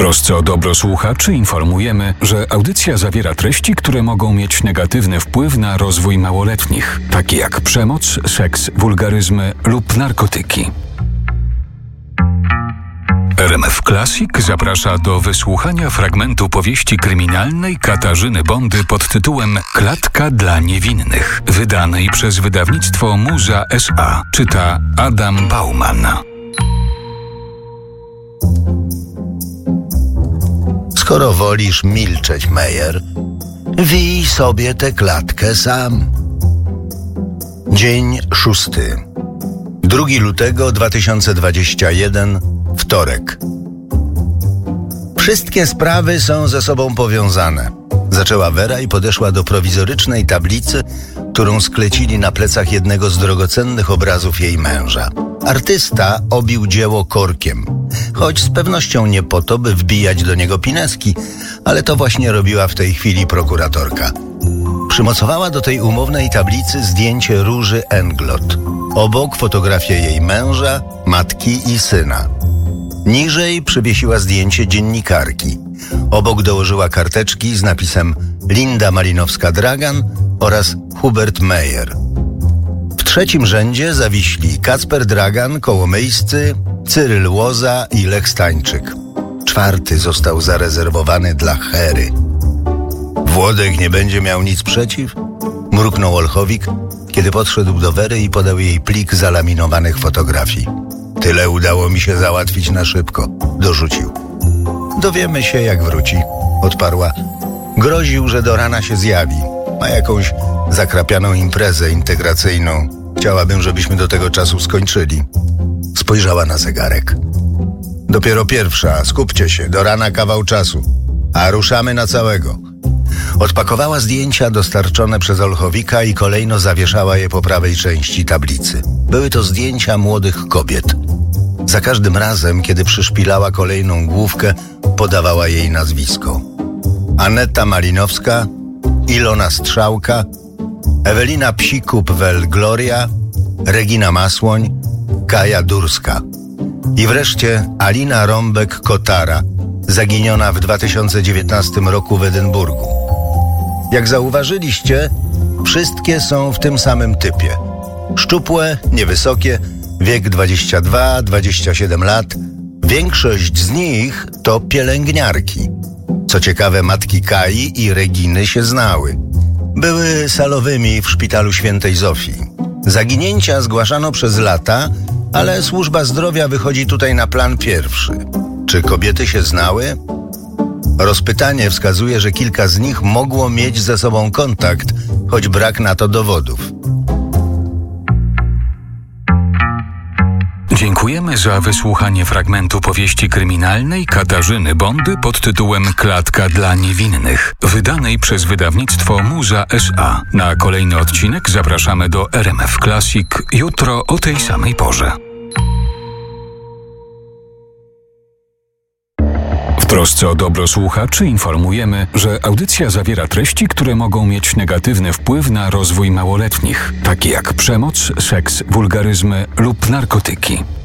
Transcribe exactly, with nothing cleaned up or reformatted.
trosce o dobro słuchaczy informujemy, że audycja zawiera treści, które mogą mieć negatywny wpływ na rozwój małoletnich, takie jak przemoc, seks, wulgaryzmy lub narkotyki. R M F Classic zaprasza do wysłuchania fragmentu powieści kryminalnej Katarzyny Bondy pod tytułem Klatka dla niewinnych, wydanej przez wydawnictwo Muza S A. Czyta Adam Bauman. Skoro wolisz milczeć, Meyer, wij sobie tę klatkę sam. Dzień szósty. drugiego lutego dwa tysiące dwudziestego pierwszego, wtorek. Wszystkie sprawy są ze sobą powiązane. Zaczęła Wera i podeszła do prowizorycznej tablicy, którą sklecili na plecach jednego z drogocennych obrazów jej męża. Artysta obił dzieło korkiem, choć z pewnością nie po to, by wbijać do niego pineski, ale to właśnie robiła w tej chwili prokuratorka. Przymocowała do tej umownej tablicy zdjęcie Róży Englot. Obok fotografie jej męża, matki i syna. Niżej przywiesiła zdjęcie dziennikarki. Obok dołożyła karteczki z napisem Linda Malinowska-Dragan oraz Hubert Meyer. W trzecim rzędzie zawiśli Kacper Dragan, Kołomejscy, Cyryl Łoza i Lech Stańczyk. Czwarty został zarezerwowany dla Hery. Włodek nie będzie miał nic przeciw? Mruknął Olchowik, kiedy podszedł do Wery i podał jej plik zalaminowanych fotografii. Tyle udało mi się załatwić na szybko, dorzucił. Dowiemy się, jak wróci, odparła. Groził, że do rana się zjawi. Ma jakąś zakrapianą imprezę integracyjną. Chciałabym, żebyśmy do tego czasu skończyli. Spojrzała na zegarek. Dopiero pierwsza, skupcie się, do rana kawał czasu. A ruszamy na całego. Odpakowała zdjęcia dostarczone przez Olchowika i kolejno zawieszała je po prawej części tablicy. Były to zdjęcia młodych kobiet. Za każdym razem, kiedy przyszpilała kolejną główkę, podawała jej nazwisko. Aneta Malinowska, Ilona Strzałka, Ewelina Psikup-Wel Gloria, Regina Masłoń, Kaja Durska. I wreszcie Alina Rąbek-Kotara, zaginiona w dwa tysiące dziewiętnastym roku w Edynburgu. Jak zauważyliście, wszystkie są w tym samym typie. Szczupłe, niewysokie, wiek dwadzieścia dwa dwadzieścia siedem lat. Większość z nich to pielęgniarki. Co ciekawe, matki Kai i Reginy się znały. Były salowymi w szpitalu Świętej Zofii. Zaginięcia zgłaszano przez lata, ale służba zdrowia wychodzi tutaj na plan pierwszy. Czy kobiety się znały? Rozpytanie wskazuje, że kilka z nich mogło mieć ze sobą kontakt, choć brak na to dowodów. Dziękujemy za wysłuchanie fragmentu powieści kryminalnej Katarzyny Bondy pod tytułem Klatka dla niewinnych, wydanej przez wydawnictwo Muza S A. Na kolejny odcinek zapraszamy do R M F Classic jutro o tej samej porze. W trosce o dobro słuchaczy informujemy, że audycja zawiera treści, które mogą mieć negatywny wpływ na rozwój małoletnich, takie jak przemoc, seks, wulgaryzmy lub narkotyki.